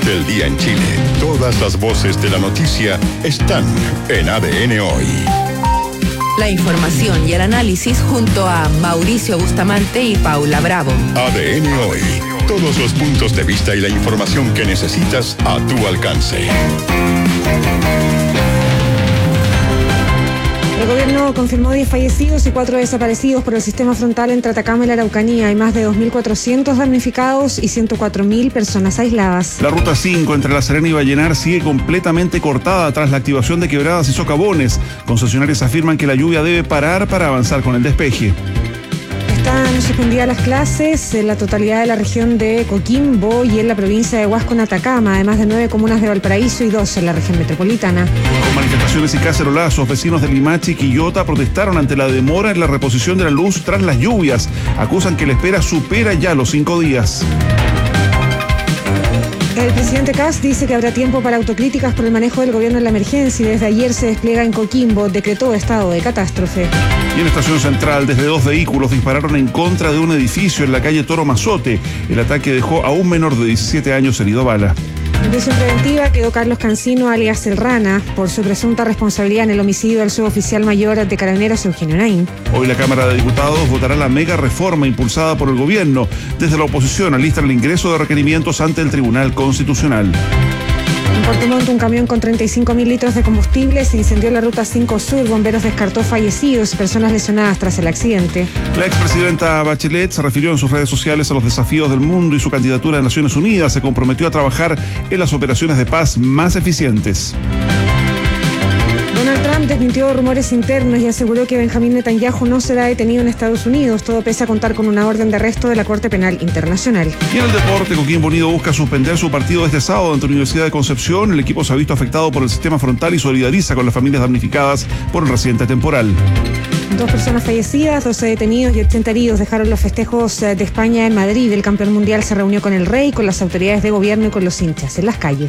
el día en Chile. Todas las voces de la noticia están en ADN Hoy. La información y el análisis junto a Mauricio Bustamante y Paula Bravo. ADN Hoy. Todos los puntos de vista y la información que necesitas a tu alcance. El gobierno confirmó 10 fallecidos y 4 desaparecidos por el sistema frontal entre Atacama y la Araucanía. Hay más de 2.400 damnificados y 104.000 personas aisladas. La ruta 5 entre La Serena y Vallenar sigue completamente cortada tras la activación de quebradas y socavones. Concesionarios afirman que la lluvia debe parar para avanzar con el despeje. Están suspendidas las clases en la totalidad de la región de Coquimbo y en la provincia de Huasco en Atacama, además de 9 comunas de Valparaíso y 2 en la región metropolitana. Con manifestaciones y cacerolazos, vecinos de Limache y Quillota protestaron ante la demora en la reposición de la luz tras las lluvias. Acusan que la espera supera ya los 5 días. El presidente Kast dice que habrá tiempo para autocríticas por el manejo del gobierno en la emergencia y desde ayer se despliega en Coquimbo, decretó estado de catástrofe. Y en Estación Central, desde 2 vehículos dispararon en contra de un edificio en la calle Toro Mazote. El ataque dejó a un menor de 17 años herido a bala. En prisión preventiva quedó Carlos Cancino, alias El Rana, por su presunta responsabilidad en el homicidio del suboficial mayor de Carabineros Eugenio Naín. Hoy la Cámara de Diputados votará la mega reforma impulsada por el gobierno. Desde la oposición alistan el ingreso de requerimientos ante el Tribunal Constitucional. En Puerto Montt, un camión con 35.000 litros de combustible se incendió en la ruta 5 Sur. Bomberos descartó fallecidos y personas lesionadas tras el accidente. La expresidenta Bachelet se refirió en sus redes sociales a los desafíos del mundo y su candidatura a Naciones Unidas. Se comprometió a trabajar en las operaciones de paz más eficientes. Donald Trump desmintió rumores internos y aseguró que Benjamín Netanyahu no será detenido en Estados Unidos, todo pese a contar con una orden de arresto de la Corte Penal Internacional. Y en el deporte, Coquimbo Unido busca suspender su partido este sábado ante la Universidad de Concepción. El equipo se ha visto afectado por el sistema frontal y solidariza con las familias damnificadas por el reciente temporal. 2 personas fallecidas, 12 detenidos y 80 heridos dejaron los festejos de España en Madrid. El campeón mundial se reunió con el rey, con las autoridades de gobierno y con los hinchas en las calles.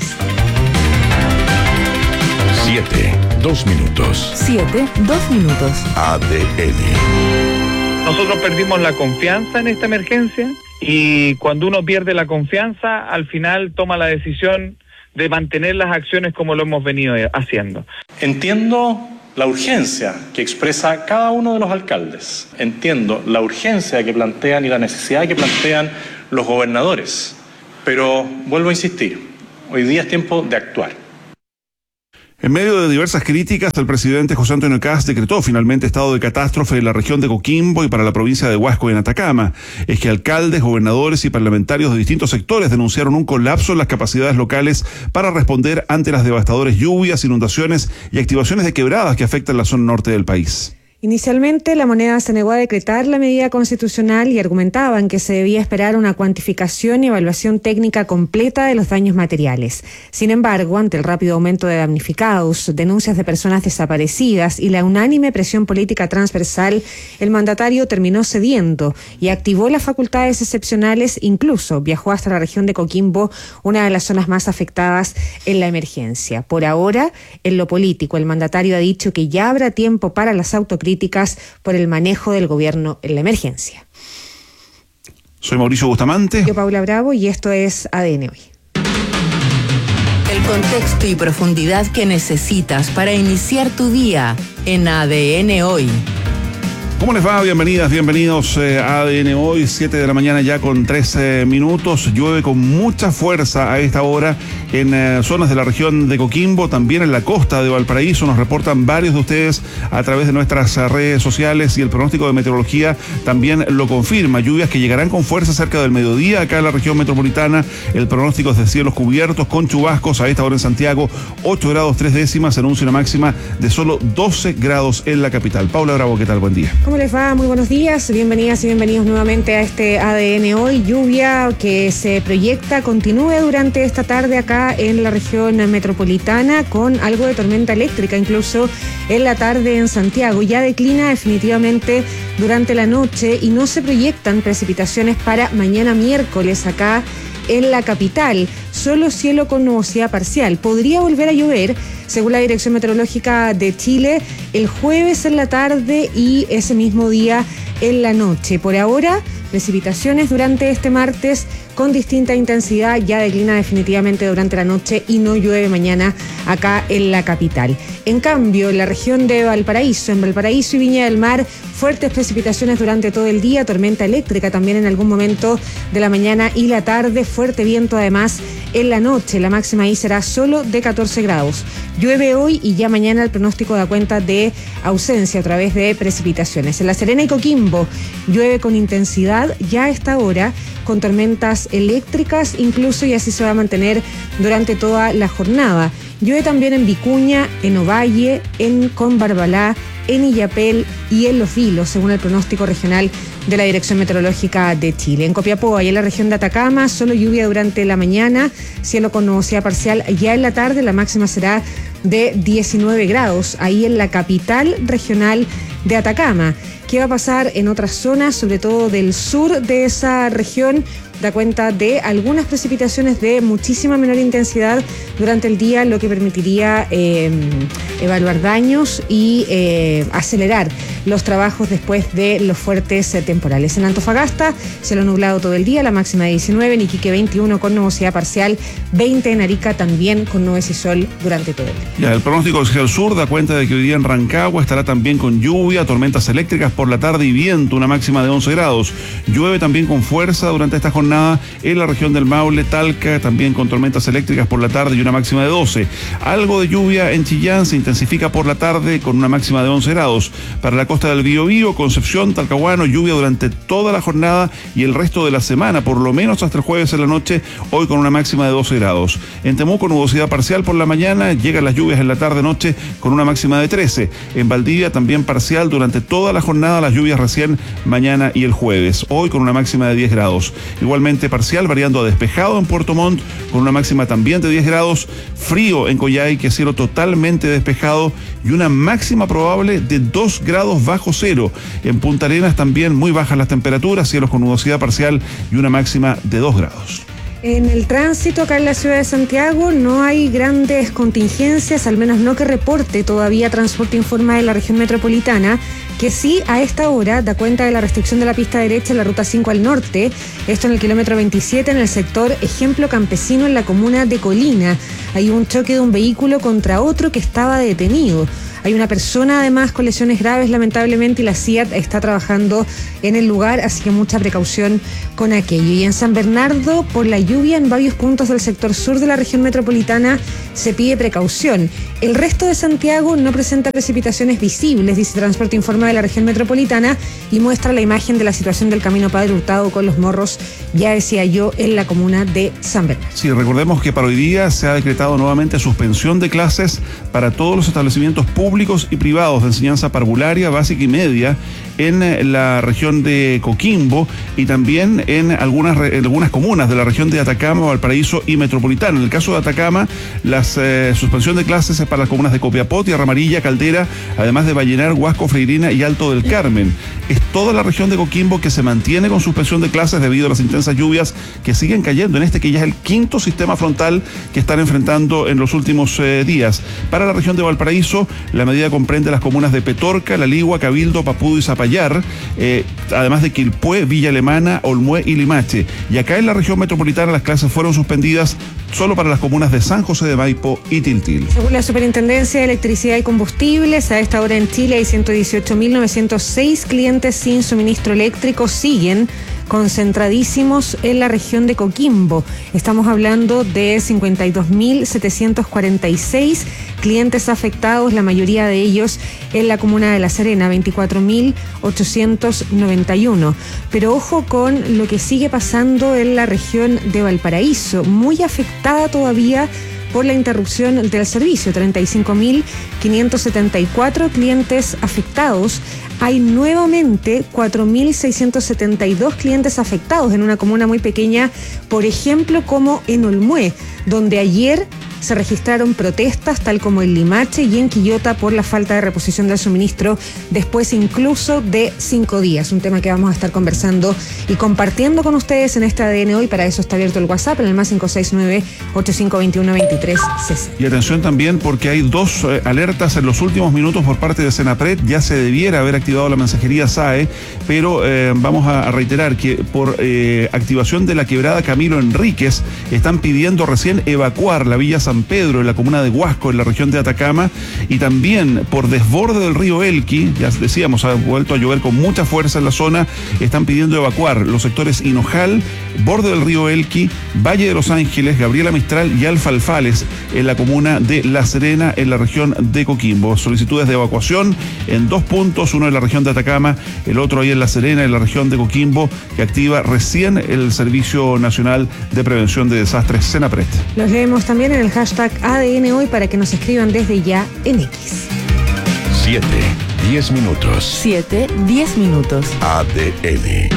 2 minutos. 2 minutos. ADN. Nosotros perdimos la confianza en esta emergencia y cuando uno pierde la confianza, al final toma la decisión de mantener las acciones como lo hemos venido haciendo. Entiendo la urgencia que expresa cada uno de los alcaldes. Entiendo la urgencia que plantean y la necesidad que plantean los gobernadores. Pero vuelvo a insistir, hoy día es tiempo de actuar. En medio de diversas críticas, el presidente José Antonio Kast decretó finalmente estado de catástrofe en la región de Coquimbo y para la provincia de Huasco y en Atacama. Es que alcaldes, gobernadores y parlamentarios de distintos sectores denunciaron un colapso en las capacidades locales para responder ante las devastadoras lluvias, inundaciones y activaciones de quebradas que afectan la zona norte del país. Inicialmente, la moneda se negó a decretar la medida constitucional y argumentaban que se debía esperar una cuantificación y evaluación técnica completa de los daños materiales. Sin embargo, ante el rápido aumento de damnificados, denuncias de personas desaparecidas y la unánime presión política transversal, el mandatario terminó cediendo y activó las facultades excepcionales, incluso viajó hasta la región de Coquimbo, una de las zonas más afectadas en la emergencia. Por ahora, en lo político, el mandatario ha dicho que ya habrá tiempo para las autocríticas por el manejo del gobierno en la emergencia. Soy Mauricio Bustamante. Yo, Paula Bravo, y esto es ADN Hoy. El contexto y profundidad que necesitas para iniciar tu día en ADN Hoy. ¿Cómo les va? Bienvenidas, bienvenidos a ADN Hoy, 7 de la mañana ya con 13 minutos. Llueve con mucha fuerza a esta hora en zonas de la región de Coquimbo, también en la costa de Valparaíso. Nos reportan varios de ustedes a través de nuestras redes sociales y el pronóstico de meteorología también lo confirma. Lluvias que llegarán con fuerza cerca del mediodía acá en la región metropolitana. El pronóstico es de cielos cubiertos con chubascos. A esta hora en Santiago, 8 grados 3 décimas. Se anuncia una máxima de solo 12 grados en la capital. Paula Bravo, ¿qué tal? Buen día. ¿Cómo les va? Muy buenos días, bienvenidas y bienvenidos nuevamente a este ADN Hoy. Lluvia que se proyecta continúe durante esta tarde acá en la región metropolitana, con algo de tormenta eléctrica incluso en la tarde en Santiago. Ya declina definitivamente durante la noche y no se proyectan precipitaciones para mañana miércoles acá en la capital. Solo cielo con nubosidad parcial. Podría volver a llover, según la Dirección Meteorológica de Chile, el jueves en la tarde y ese mismo día en la noche. Por ahora precipitaciones durante este martes con distinta intensidad, ya declina definitivamente durante la noche y no llueve mañana acá en la capital. En cambio, en la región de Valparaíso, en Valparaíso y Viña del Mar, fuertes precipitaciones durante todo el día, tormenta eléctrica también en algún momento de la mañana y la tarde, fuerte viento además en la noche. La máxima ahí será solo de 14 grados. Llueve hoy y ya mañana el pronóstico da cuenta de ausencia a través de precipitaciones. En La Serena y Coquimbo llueve con intensidad ya a esta hora, con tormentas eléctricas incluso, y así se va a mantener durante toda la jornada. Llueve también en Vicuña, en Ovalle, en Combarbalá, en Illapel y en Los Vilos, según el pronóstico regional de la Dirección Meteorológica de Chile. En Copiapó y en la región de Atacama, solo lluvia durante la mañana, cielo con nubosidad parcial ya en la tarde, la máxima será de 19 grados, ahí en la capital regional de Atacama. ¿Qué va a pasar en otras zonas, sobre todo del sur de esa región? Da cuenta de algunas precipitaciones de muchísima menor intensidad durante el día, lo que permitiría evaluar daños y acelerar los trabajos después de los fuertes temporales. En Antofagasta, cielo nublado todo el día, la máxima de 19, en Iquique 21 con nubosidad parcial, 20 en Arica también con nubes y sol durante todo el día. Ya, el pronóstico del sur da cuenta de que hoy día en Rancagua estará también con lluvia, tormentas eléctricas por la tarde y viento, una máxima de 11 grados. Llueve también con fuerza durante esta jornada en la región del Maule, Talca, también con tormentas eléctricas por la tarde y una máxima de 12. Algo de lluvia en Chillán, se intensifica por la tarde con una máxima de 11 grados. Para la costa del Biobío, Concepción, Talcahuano, lluvia durante toda la jornada y el resto de la semana, por lo menos hasta el jueves en la noche, hoy con una máxima de 12 grados. En Temuco, nubosidad parcial por la mañana, llegan las lluvias en la tarde-noche con una máxima de 13. En Valdivia, también parcial durante toda la jornada, las lluvias recién mañana y el jueves, hoy con una máxima de 10 grados. Igualmente parcial, variando a despejado en Puerto Montt, con una máxima también de 10 grados, frío en Coyhaique, cielo totalmente despejado y una máxima probable de 2 grados bajo cero. En Punta Arenas también muy bajas las temperaturas, cielos con nubosidad parcial y una máxima de 2 grados. En el tránsito acá en la ciudad de Santiago no hay grandes contingencias, al menos no que reporte todavía Transporte Informa de la región metropolitana, que sí a esta hora da cuenta de la restricción de la pista derecha en la ruta 5 al norte, esto en el kilómetro 27 en el sector Ejemplo Campesino en la comuna de Colina. Hay un choque de un vehículo contra otro que estaba detenido. Hay una persona además con lesiones graves lamentablemente y la CIAT está trabajando en el lugar, así que mucha precaución con aquello. Y en San Bernardo, por la lluvia en varios puntos del sector sur de la región metropolitana, se pide precaución. El resto de Santiago no presenta precipitaciones visibles, dice Transporte Informa de la región metropolitana, y muestra la imagen de la situación del Camino Padre Hurtado con los morros, ya decía yo, en la comuna de San Bernardo. Sí, recordemos que para hoy día se ha decretado nuevamente suspensión de clases para todos los establecimientos públicos y privados de enseñanza parvularia, básica y media en la región de Coquimbo y también en algunas comunas de la región de Atacama, Valparaíso y Metropolitana. En el caso de Atacama, la suspensión de clases es para las comunas de Copiapó, Tierra Amarilla, Caldera, además de Vallenar, Huasco, Freirina y Alto del Carmen. Es toda la región de Coquimbo que se mantiene con suspensión de clases debido a las intensas lluvias que siguen cayendo en este que ya es el quinto sistema frontal que están enfrentando en los últimos días. Para la región de Valparaíso, la medida comprende las comunas de Petorca, La Ligua, Cabildo, Papudo y Zapallar, además de Quilpué, Villa Alemana, Olmué y Limache. Y acá en la región metropolitana las clases fueron suspendidas solo para las comunas de San José de Maipo y Tiltil. Según la Superintendencia de Electricidad y Combustibles, a esta hora en Chile hay 118.906 clientes sin suministro eléctrico, siguen concentradísimos en la región de Coquimbo. Estamos hablando de 52.746 clientes afectados, la mayoría de ellos en la comuna de La Serena, 24.891. Pero ojo con lo que sigue pasando en la región de Valparaíso, muy afectada todavía por la interrupción del servicio, 35.574 clientes afectados. Hay nuevamente 4.672 clientes afectados en una comuna muy pequeña, por ejemplo, como en Olmué, donde ayer se registraron protestas, tal como en Limache y en Quillota, por la falta de reposición del suministro después incluso de 5 días. Un tema que vamos a estar conversando y compartiendo con ustedes en este ADN Hoy. Para eso está abierto el WhatsApp en el más 569-8521-2360. Y atención también, porque hay 2 alertas en los últimos minutos por parte de Senapred. Ya se debiera haber activado la mensajería SAE, pero vamos a reiterar que por activación de la quebrada Camilo Enríquez están pidiendo recién evacuar la Villa San Pedro en la comuna de Huasco, en la región de Atacama, y también por desborde del río Elqui. Ya decíamos, ha vuelto a llover con mucha fuerza en la zona. Están pidiendo evacuar los sectores Hinojal, borde del río Elqui, Valle de los Ángeles, Gabriela Mistral y Alfalfales en la comuna de La Serena, en la región de Coquimbo. Solicitudes de evacuación en 2 puntos, uno en la región de Atacama, el otro ahí en La Serena, en la región de Coquimbo, que activa recién el Servicio Nacional de Prevención de Desastres, Senapred. Los leemos también en el hashtag ADN Hoy para que nos escriban desde ya en X. 7:10 minutos. 7:10 minutos. ADN.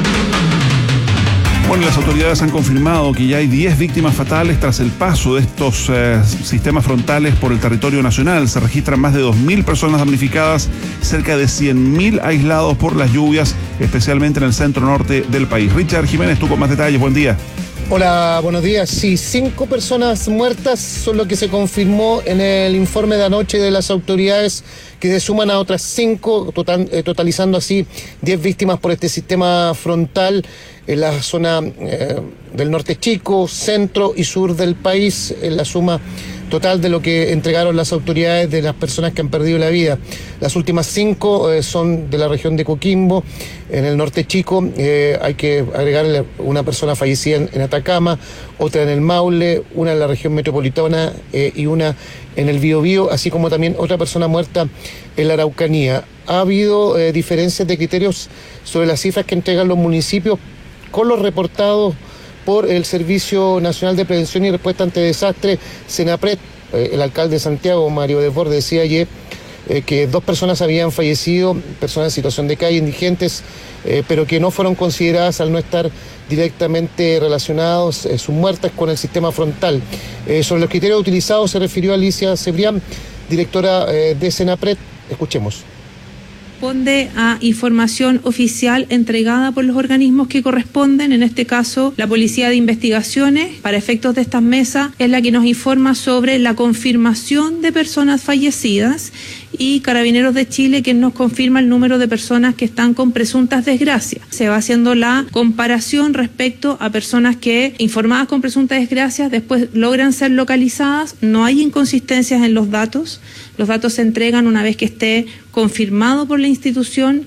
Bueno, las autoridades han confirmado que ya hay 10 víctimas fatales tras el paso de estos sistemas frontales por el territorio nacional. Se registran más de 2.000 personas damnificadas, cerca de 100.000 aislados por las lluvias, especialmente en el centro norte del país. Richard Jiménez, tú con más detalles, buen día. Hola, buenos días. Sí, 5 personas muertas son lo que se confirmó en el informe de anoche de las autoridades, que se suman a otras 5, totalizando así 10 víctimas por este sistema frontal en la zona del norte chico, centro y sur del país, en la suma total de lo que entregaron las autoridades de las personas que han perdido la vida. Las últimas 5 son de la región de Coquimbo. En el norte chico hay que agregarle una persona fallecida en Atacama, otra en el Maule, una en la región metropolitana y una en el Biobío, así como también otra persona muerta en la Araucanía. Ha habido diferencias de criterios sobre las cifras que entregan los municipios con los reportados por el Servicio Nacional de Prevención y Respuesta ante Desastres, Senapred. El alcalde de Santiago, Mario Desbordes, decía ayer que 2 personas habían fallecido, personas en situación de calle, indigentes, pero que no fueron consideradas al no estar directamente relacionados sus muertes con el sistema frontal. Sobre los criterios utilizados se refirió Alicia Cebrián, directora de Senapred. Escuchemos. Responde a información oficial entregada por los organismos que corresponden. En este caso, la Policía de Investigaciones, para efectos de estas mesas, es la que nos informa sobre la confirmación de personas fallecidas, y Carabineros de Chile, que nos confirma el número de personas que están con presuntas desgracias. Se va haciendo la comparación respecto a personas que, informadas con presuntas desgracias, después logran ser localizadas. No hay inconsistencias en los datos. Los datos se entregan una vez que esté confirmado por la institución.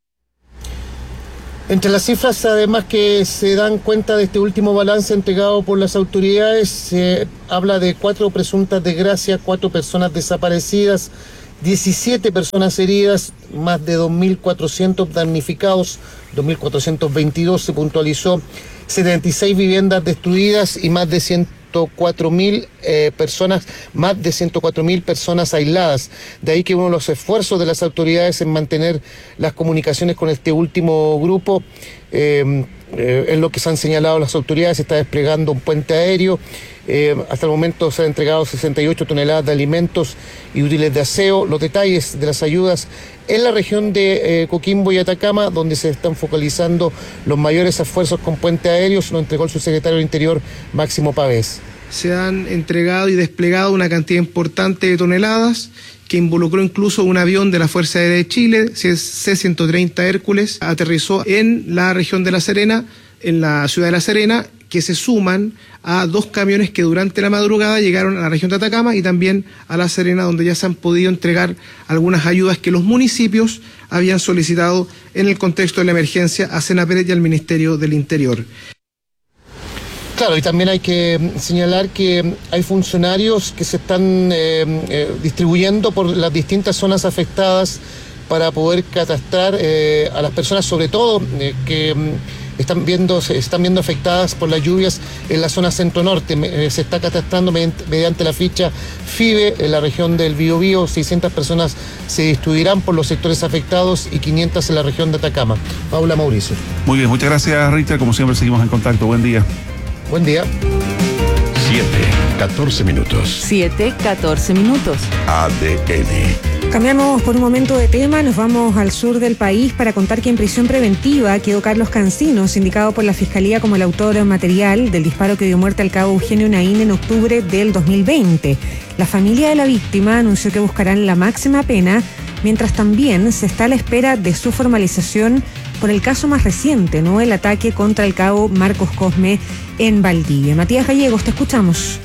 Entre las cifras, además, que se dan cuenta de este último balance entregado por las autoridades, se habla de 4 presuntas desgracias, 4 personas desaparecidas, 17 personas heridas, más de 2.400 damnificados, 2.422 se puntualizó, 76 viviendas destruidas y más de 104.000 personas, más de 104.000 personas aisladas. De ahí que uno de los esfuerzos de las autoridades en mantener las comunicaciones con este último grupo, es lo que se han señalado las autoridades. Se está desplegando un puente aéreo. Hasta el momento se han entregado 68 toneladas de alimentos y útiles de aseo. Los detalles de las ayudas en la región de Coquimbo y Atacama, donde se están focalizando los mayores esfuerzos con puente aéreo, se lo entregó el subsecretario del Interior, Máximo Pavés. Se han entregado y desplegado una cantidad importante de toneladas, que involucró incluso un avión de la Fuerza Aérea de Chile, C-130 Hércules, aterrizó en la región de La Serena, en la ciudad de La Serena, que se suman a 2 camiones que durante la madrugada llegaron a la región de Atacama y también a La Serena, donde ya se han podido entregar algunas ayudas que los municipios habían solicitado en el contexto de la emergencia a Senapred y al Ministerio del Interior. Claro, y también hay que señalar que hay funcionarios que se están distribuyendo por las distintas zonas afectadas para poder catastrar a las personas, sobre todo que se están viendo afectadas por las lluvias en la zona centro-norte. Se está catastrando mediante la ficha FIBE en la región del Biobío. 600 personas se distribuirán por los sectores afectados y 500 en la región de Atacama. Paula, Mauricio. Muy bien, muchas gracias, Richard. Como siempre, seguimos en contacto. Buen día. Buen día. 7. 14 minutos. 7:14 minutos. ADN. Cambiamos por un momento de tema, nos vamos al sur del país para contar que en prisión preventiva quedó Carlos Cancinos, indicado por la Fiscalía como el autor material del disparo que dio muerte al cabo Eugenio Naín en octubre del 2020. La familia de la víctima anunció que buscarán la máxima pena, mientras también se está a la espera de su formalización por el caso más reciente, ¿no? El ataque contra el cabo Marcos Cosme en Valdivia. Matías Gallegos, te escuchamos.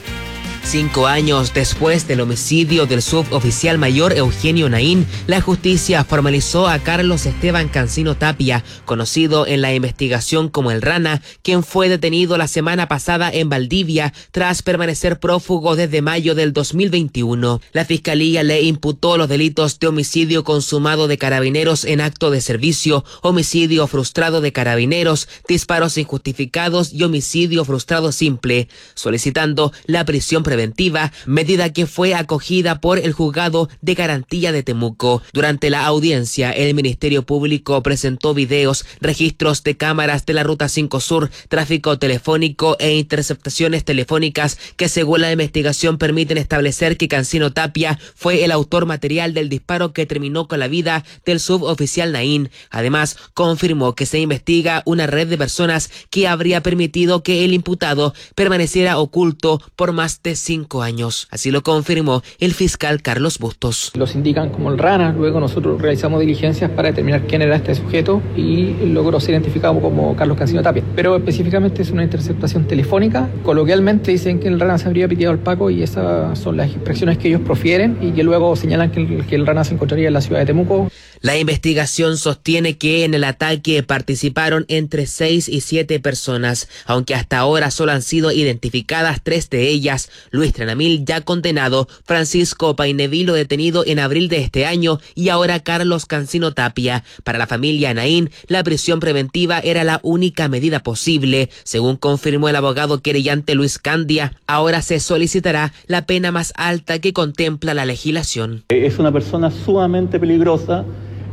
5 años después del homicidio del suboficial mayor Eugenio Naín, la justicia formalizó a Carlos Esteban Cancino Tapia, conocido en la investigación como el Rana, quien fue detenido la semana pasada en Valdivia tras permanecer prófugo desde mayo del 2021. La fiscalía le imputó los delitos de homicidio consumado de carabineros en acto de servicio, homicidio frustrado de carabineros, disparos injustificados y homicidio frustrado simple, solicitando la prisión preventiva, medida que fue acogida por el Juzgado de Garantía de Temuco. Durante la audiencia, el Ministerio Público presentó videos, registros de cámaras de la Ruta 5 Sur, tráfico telefónico e interceptaciones telefónicas que, según la investigación, permiten establecer que Cancino Tapia fue el autor material del disparo que terminó con la vida del suboficial Naín. Además, confirmó que se investiga una red de personas que habría permitido que el imputado permaneciera oculto por más de 5 años. Así lo confirmó el fiscal Carlos Bustos. Los indican como el Rana, luego nosotros realizamos diligencias para determinar quién era este sujeto y logró ser identificado como Carlos Cancino Tapia. Pero específicamente es una interceptación telefónica. Coloquialmente dicen que el Rana se habría piteado al Paco y esas son las expresiones que ellos profieren y que luego señalan que el Rana se encontraría en la ciudad de Temuco. La investigación sostiene que en el ataque participaron entre 6 y 7 personas, aunque hasta ahora solo han sido identificadas 3 de ellas. Luis Tranamil ya condenado, Francisco Painevilo detenido en abril de este año y ahora Carlos Cancino Tapia. Para la familia Naín, la prisión preventiva era la única medida posible. Según confirmó el abogado querellante Luis Candia, ahora se solicitará la pena más alta que contempla la legislación. Es una persona sumamente peligrosa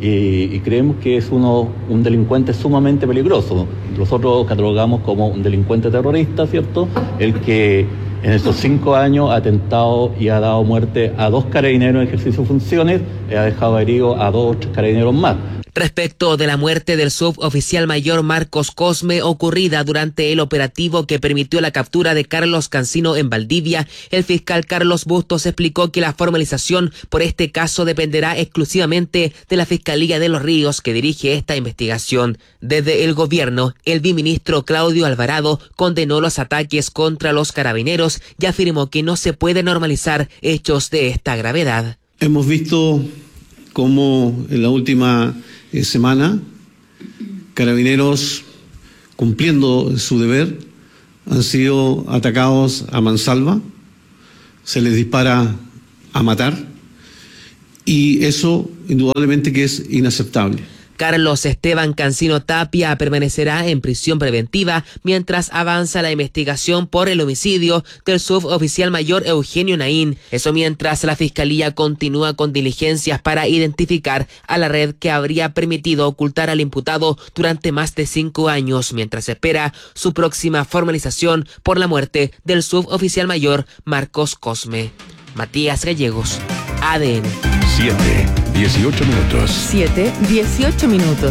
y creemos que es un delincuente sumamente peligroso. Nosotros catalogamos como un delincuente terrorista, ¿cierto? El que en esos 5 años ha atentado y ha dado muerte a 2 carabineros en ejercicio de funciones y ha dejado herido a 2 o 3 carabineros más. Respecto de la muerte del suboficial mayor Marcos Cosme, ocurrida durante el operativo que permitió la captura de Carlos Cancino en Valdivia, el fiscal Carlos Bustos explicó que la formalización por este caso dependerá exclusivamente de la Fiscalía de Los Ríos, que dirige esta investigación. Desde el gobierno, el viceministro Claudio Alvarado condenó los ataques contra los carabineros y afirmó que no se puede normalizar hechos de esta gravedad. Hemos visto cómo en la última semana carabineros, cumpliendo su deber, han sido atacados a mansalva, se les dispara a matar y eso indudablemente que es inaceptable. Carlos Esteban Cancino Tapia permanecerá en prisión preventiva mientras avanza la investigación por el homicidio del suboficial mayor Eugenio Naín. Eso mientras la Fiscalía continúa con diligencias para identificar a la red que habría permitido ocultar al imputado durante más de 5 años, mientras se espera su próxima formalización por la muerte del suboficial mayor Marcos Cosme. Matías Gallegos, ADN. 7:18 minutos. 7:18 minutos.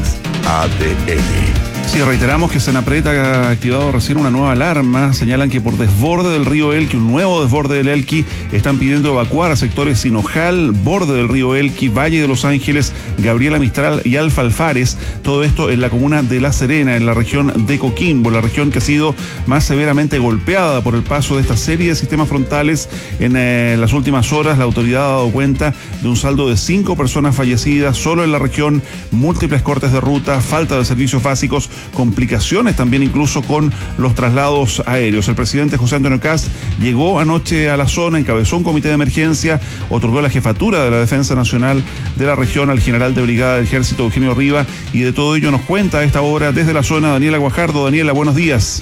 ADN. Sí, reiteramos que Senapred ha activado recién una nueva alarma. Señalan que por desborde del río Elqui, un nuevo desborde del Elqui, están pidiendo evacuar a sectores Sinojal, borde del río Elqui, Valle de Los Ángeles, Gabriela Mistral y Alfa Alfares. Todo esto en la comuna de La Serena, en la región de Coquimbo, la región que ha sido más severamente golpeada por el paso de esta serie de sistemas frontales. En las últimas horas, la autoridad ha dado cuenta de un saldo de 5 personas fallecidas solo en la región, múltiples cortes de ruta, falta de servicios básicos, complicaciones también incluso con los traslados aéreos. El presidente José Antonio Kast llegó anoche a la zona, encabezó un comité de emergencia, otorgó la jefatura de la Defensa Nacional de la región al general de brigada del Ejército Eugenio Riva, y de todo ello nos cuenta a esta hora desde la zona Daniela Guajardo. Daniela, buenos días.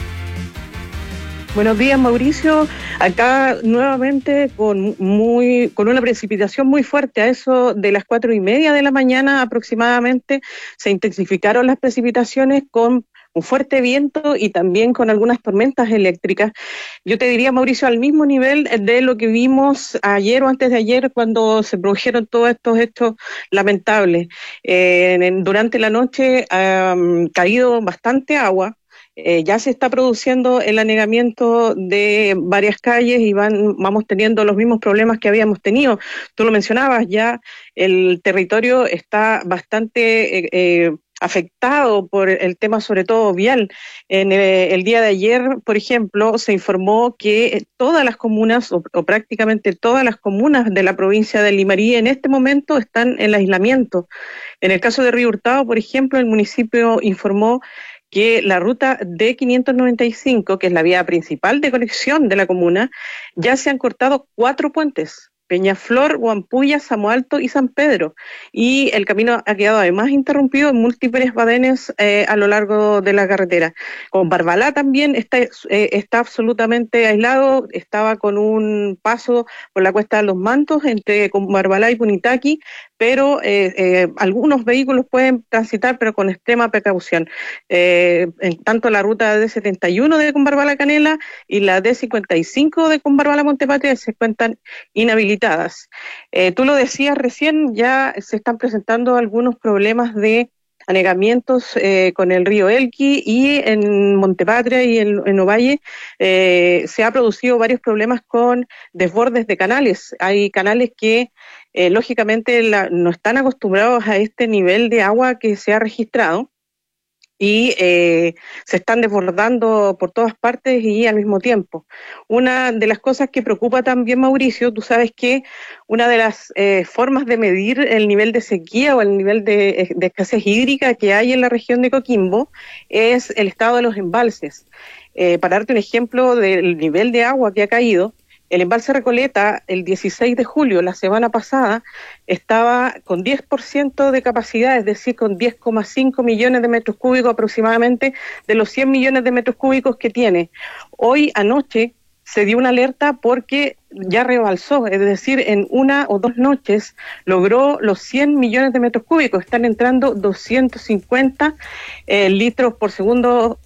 Buenos días, Mauricio. Acá nuevamente con una precipitación muy fuerte. A eso de las 4:30 de la mañana aproximadamente se intensificaron las precipitaciones con un fuerte viento y también con algunas tormentas eléctricas. Yo te diría, Mauricio, al mismo nivel de lo que vimos ayer o antes de ayer cuando se produjeron todos estos hechos lamentables. Durante la noche ha caído bastante agua. Ya se está produciendo el anegamiento de varias calles y vamos teniendo los mismos problemas que habíamos tenido. Tú lo mencionabas, ya el territorio está bastante afectado por el tema sobre todo vial. El día de ayer, por ejemplo, se informó que todas las comunas o prácticamente todas las comunas de la provincia de Limarí en este momento están en aislamiento. En el caso de Río Hurtado, por ejemplo, el municipio informó que la ruta D595, que es la vía principal de conexión de la comuna, ya se han cortado 4 puentes: Peñaflor, Huampuya, Samo Alto y San Pedro. Y el camino ha quedado además interrumpido en múltiples badenes a lo largo de la carretera. Con Barbalá también está absolutamente aislado, estaba con un paso por la Cuesta de los Mantos entre Barbalá y Punitaqui, pero algunos vehículos pueden transitar, pero con extrema precaución. En tanto la ruta D71 de Combarbalá Canela y la D55 de Combarbalá Montepatria se encuentran inhabilitadas. Tú lo decías recién, ya se están presentando algunos problemas de anegamientos con el río Elqui, y en Montepatria y en Ovalle se ha producido varios problemas con desbordes de canales. Hay canales que lógicamente no están acostumbrados a este nivel de agua que se ha registrado y se están desbordando por todas partes y al mismo tiempo. Una de las cosas que preocupa también, Mauricio, tú sabes que una de las formas de medir el nivel de sequía o el nivel de escasez hídrica que hay en la región de Coquimbo es el estado de los embalses. Para darte un ejemplo del nivel de agua que ha caído, el embalse Recoleta, el 16 de julio, la semana pasada, estaba con 10% de capacidad, es decir, con 10,5 millones de metros cúbicos aproximadamente de los 100 millones de metros cúbicos que tiene. Hoy, anoche, se dio una alerta porque ya rebalsó, es decir, en 1 o 2 noches logró los 100 millones de metros cúbicos. Están entrando 250 litros por segundo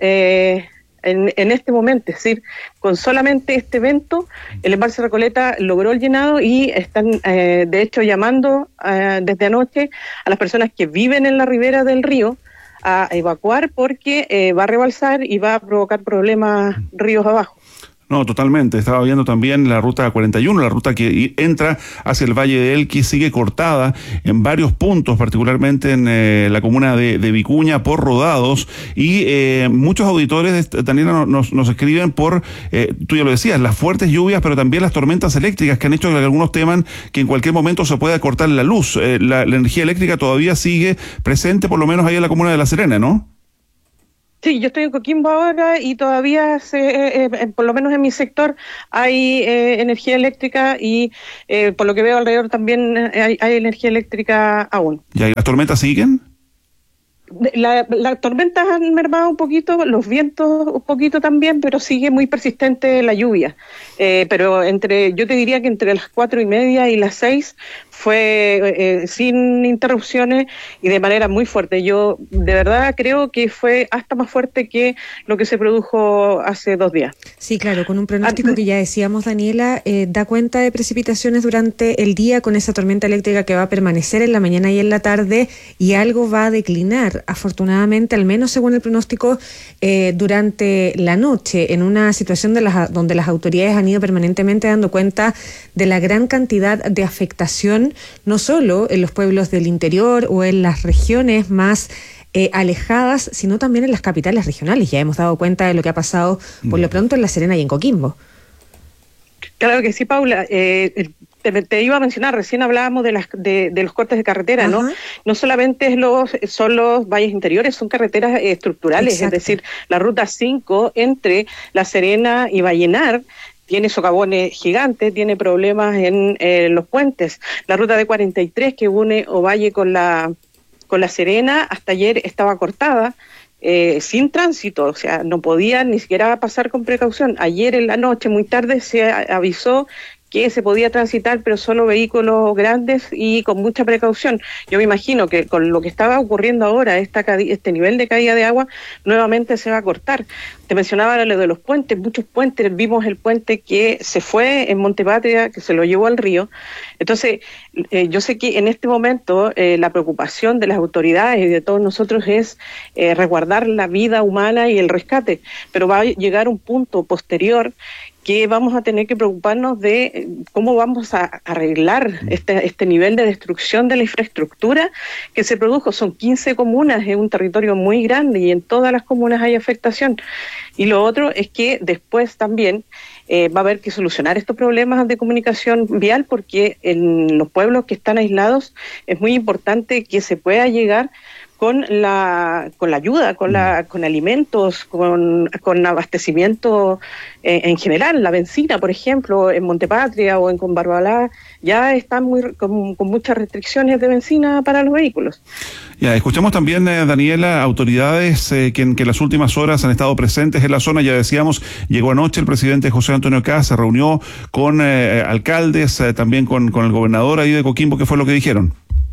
en este momento, es decir, con solamente este evento, el embalse Recoleta logró el llenado y están, de hecho, llamando desde anoche a las personas que viven en la ribera del río a evacuar porque va a rebalsar y va a provocar problemas ríos abajo. No, totalmente. Estaba viendo también la ruta 41, la ruta que entra hacia el Valle de Elqui, sigue cortada en varios puntos, particularmente en la comuna de Vicuña, por rodados, y muchos auditores, Daniela, nos escriben por, tú ya lo decías, las fuertes lluvias, pero también las tormentas eléctricas que han hecho que algunos teman que en cualquier momento se pueda cortar la luz. La energía eléctrica todavía sigue presente, por lo menos ahí en la comuna de La Serena, ¿no? Sí, yo estoy en Coquimbo ahora y todavía, por lo menos en mi sector, hay energía eléctrica y por lo que veo alrededor también hay energía eléctrica aún. ¿Y las tormentas siguen? Las tormentas han mermado un poquito, los vientos un poquito también, pero sigue muy persistente la lluvia. Pero yo te diría que entre las 4:30 y las 6 fue sin interrupciones y de manera muy fuerte. Yo de verdad creo que fue hasta más fuerte que lo que se produjo hace 2 días. Sí, claro, con un pronóstico que ya decíamos, Daniela, da cuenta de precipitaciones durante el día con esa tormenta eléctrica que va a permanecer en la mañana y en la tarde, y algo va a declinar, afortunadamente, al menos según el pronóstico, durante la noche, en una situación donde las autoridades han ido permanentemente dando cuenta de la gran cantidad de afectación, no solo en los pueblos del interior o en las regiones más alejadas, sino también en las capitales regionales. Ya hemos dado cuenta de lo que ha pasado por lo pronto en La Serena y en Coquimbo. Claro que sí, Paula. Te iba a mencionar, recién hablábamos de los cortes de carretera, ¿no? No solamente son los valles interiores, son carreteras estructurales. Exacto. Es decir, la ruta 5 entre La Serena y Vallenar tiene socavones gigantes, tiene problemas en los puentes. La ruta D43 que une Ovalle con la Serena, hasta ayer estaba cortada, sin tránsito, o sea, no podía ni siquiera pasar con precaución. Ayer en la noche, muy tarde, se avisó que se podía transitar, pero solo vehículos grandes y con mucha precaución. Yo me imagino que con lo que estaba ocurriendo ahora, este nivel de caída de agua, nuevamente se va a cortar. Te mencionaba lo de los puentes, muchos puentes, vimos el puente que se fue en Montepatria, que se lo llevó al río. Entonces, yo sé que en este momento la preocupación de las autoridades y de todos nosotros es resguardar la vida humana y el rescate, pero va a llegar un punto posterior que vamos a tener que preocuparnos de cómo vamos a arreglar este nivel de destrucción de la infraestructura que se produjo. Son 15 comunas, es un territorio muy grande y en todas las comunas hay afectación. Y lo otro es que después también va a haber que solucionar estos problemas de comunicación vial, porque en los pueblos que están aislados es muy importante que se pueda llegar con la ayuda, con alimentos, con abastecimiento en general. La benzina, por ejemplo, en Montepatria o en Combarbalá ya están con muchas restricciones de benzina para los vehículos. Ya, escuchamos también, Daniela, autoridades que en las últimas horas han estado presentes en la zona. Ya decíamos, llegó anoche el presidente José Antonio Kast, se reunió con alcaldes, también con el gobernador ahí de Coquimbo. ¿Qué fue lo que dijeron?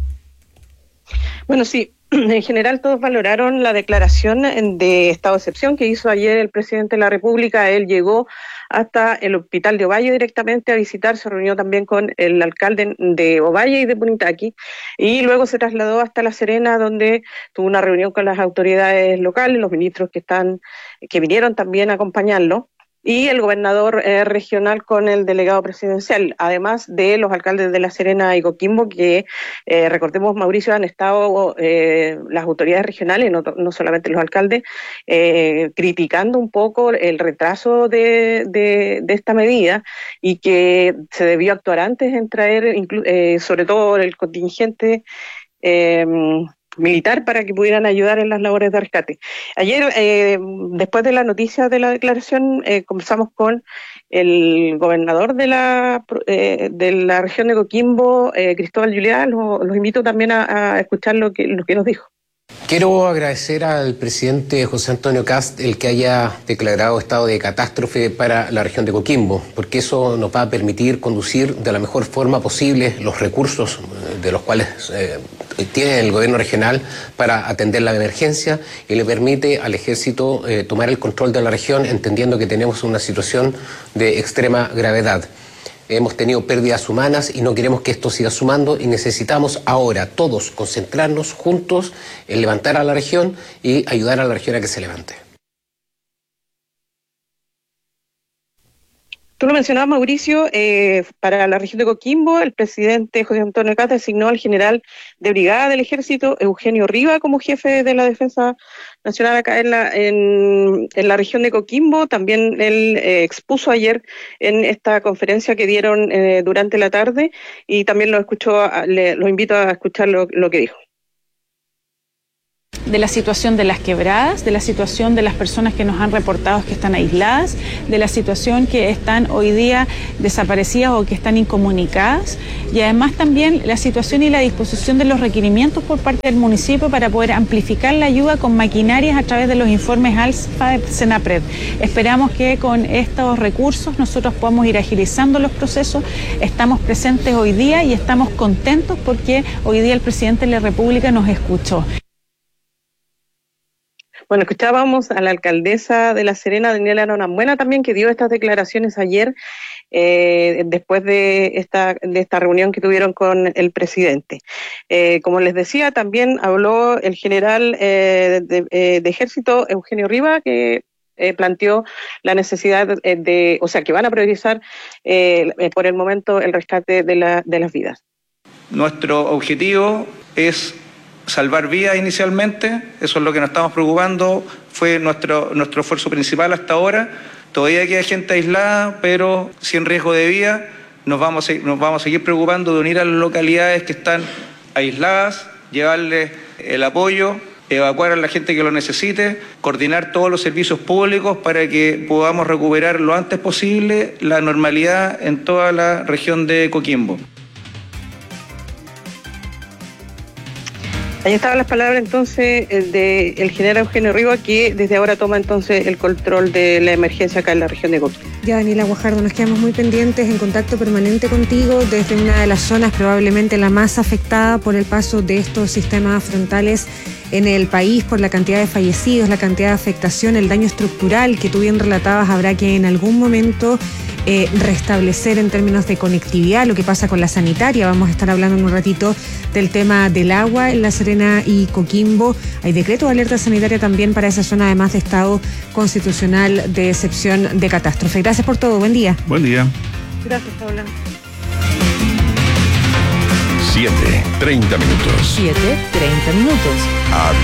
Bueno, sí. En general todos valoraron la declaración de estado de excepción que hizo ayer el presidente de la República. Él llegó hasta el hospital de Ovalle directamente a visitar, se reunió también con el alcalde de Ovalle y de Punitaqui, y luego se trasladó hasta La Serena, donde tuvo una reunión con las autoridades locales, los ministros que vinieron también a acompañarlo, y el gobernador regional con el delegado presidencial, además de los alcaldes de La Serena y Coquimbo, que recordemos, Mauricio, han estado las autoridades regionales, no solamente los alcaldes, criticando un poco el retraso de esta medida, y que se debió actuar antes en traer sobre todo el contingente militar para que pudieran ayudar en las labores de rescate. Ayer, después de la noticia de la declaración, conversamos con el gobernador de la región de Coquimbo, Cristóbal Juliá. Los invito también a escuchar lo que nos dijo. Quiero agradecer al presidente José Antonio Kast el que haya declarado estado de catástrofe para la región de Coquimbo, porque eso nos va a permitir conducir de la mejor forma posible los recursos de los cuales tiene el gobierno regional para atender la emergencia, y le permite al ejército tomar el control de la región, entendiendo que tenemos una situación de extrema gravedad. Hemos tenido pérdidas humanas y no queremos que esto siga sumando, y necesitamos ahora todos concentrarnos juntos en levantar a la región y ayudar a la región a que se levante. Tú lo mencionabas, Mauricio, para la región de Coquimbo, el presidente José Antonio Kast designó al general de brigada del ejército, Eugenio Riva, como jefe de la defensa nacional acá en la región de Coquimbo. También él expuso ayer en esta conferencia que dieron durante la tarde, y también lo invito a escuchar lo que dijo. De la situación de las quebradas, de la situación de las personas que nos han reportado que están aisladas, de la situación que están hoy día desaparecidas o que están incomunicadas, y además también la situación y la disposición de los requerimientos por parte del municipio para poder amplificar la ayuda con maquinarias a través de los informes ALSPA de Senapred. Esperamos que con estos recursos nosotros podamos ir agilizando los procesos. Estamos presentes hoy día y estamos contentos porque hoy día el presidente de la República nos escuchó. Bueno, escuchábamos a la alcaldesa de La Serena, Daniela Norambuena, también, que dio estas declaraciones ayer después de esta reunión que tuvieron con el presidente. Como les decía, también habló el general de Ejército, Eugenio Riva, que planteó la necesidad que van a priorizar por el momento el rescate de las vidas. Nuestro objetivo es salvar vidas inicialmente, eso es lo que nos estamos preocupando, fue nuestro esfuerzo principal hasta ahora. Todavía queda gente aislada, pero sin riesgo de vida. Nos vamos a seguir preocupando de unir a las localidades que están aisladas, llevarles el apoyo, evacuar a la gente que lo necesite, coordinar todos los servicios públicos para que podamos recuperar lo antes posible la normalidad en toda la región de Coquimbo. Ahí estaban las palabras entonces del general Eugenio Rivas, que desde ahora toma entonces el control de la emergencia acá en la región de Coquimbo. Ya, Daniela Guajardo, nos quedamos muy pendientes, en contacto permanente contigo desde una de las zonas probablemente la más afectada por el paso de estos sistemas frontales en el país, por la cantidad de fallecidos, la cantidad de afectación, el daño estructural que tú bien relatabas. Habrá que en algún momento restablecer en términos de conectividad lo que pasa con la sanitaria. Vamos a estar hablando en un ratito del tema del agua en La Serena y Coquimbo. Hay decreto de alerta sanitaria también para esa zona, además de estado constitucional de excepción de catástrofe. Gracias por todo, buen día. Buen día. Gracias, Paula. 7:30. 7:30.